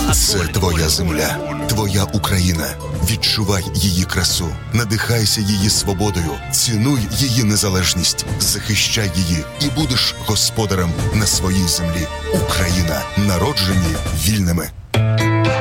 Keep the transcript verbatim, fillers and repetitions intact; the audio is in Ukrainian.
Це твоя земля, твоя Україна. Відчувай її красу, надихайся її свободою, цінуй її незалежність, захищай її і будеш господарем на своїй землі. Україна, народжені вільними.